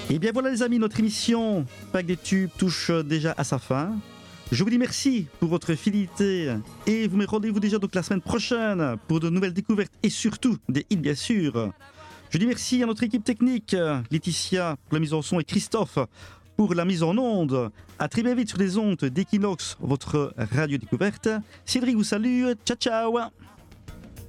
Et bien voilà les amis, notre émission Pack des Tubes touche déjà à sa fin. Je vous dis merci pour votre fidélité et vous me rendez-vous déjà donc la semaine prochaine pour de nouvelles découvertes et surtout des hits bien sûr. Je dis merci à notre équipe technique, Laetitia pour la mise en son et Christophe pour la mise en onde. À très bien vite sur les ondes d'Equinox, votre radio découverte. Cédric vous salue, ciao ciao.